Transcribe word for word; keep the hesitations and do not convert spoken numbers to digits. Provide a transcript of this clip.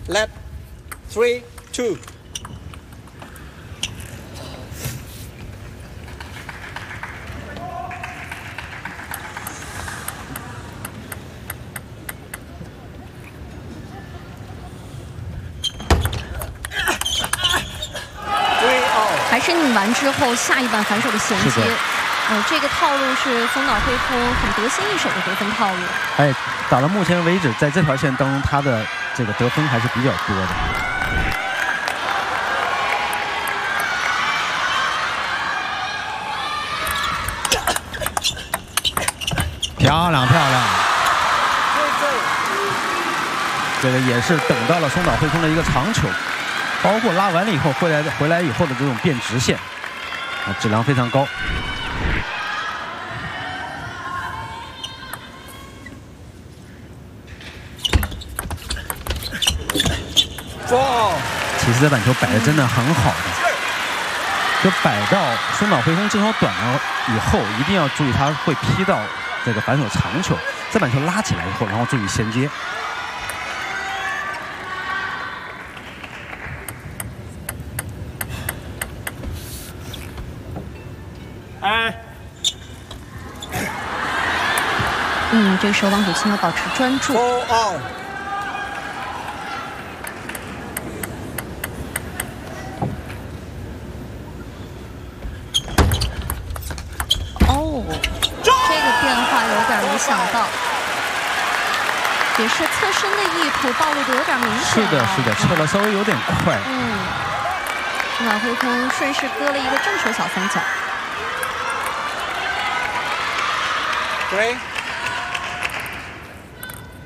Left, three, two. 还是拧完之后下一板反手的衔接，呃，这个套路是松岛惠夫很得心应手的得分套路。 哎，打到目前为止，在这条线当中，他的这个得分还是比较多的。漂亮漂亮，这个也是等到了松岛惠夫的一个长球。 包括拉完了以后，回来回来以后的这种变直线，啊，质量非常高。 哇！ 其实这板球摆的真的很好的，就摆到松岛惠夫正手短了以后，一定要注意他会劈到这个反手长球。这板球拉起来以后，然后注意衔接。 哎， 嗯，这个时候王祖钦要保持专注。 哦哦，这个变化有点没想到，也是侧身的意图暴露的有点明显。 是的，是的，撤的稍微有点快。 嗯，松岛惠夫顺势割了一个正手小三角。 对。